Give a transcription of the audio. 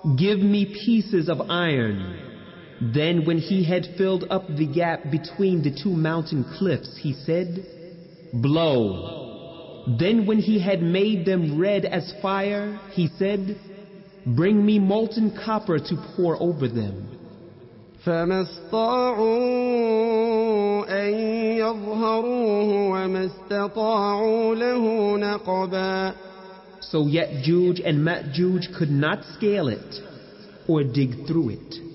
Give me pieces of iron. Then when he had filled up the gap between the two mountain cliffs, he said, blow. Then when he had made them red as fire, he said, bring me molten copper to pour over them. فما استطاعوا أن يظهروه وما استطاعوا له نقبا. So Ya'juj and Ma'juj could not scale it or dig through it.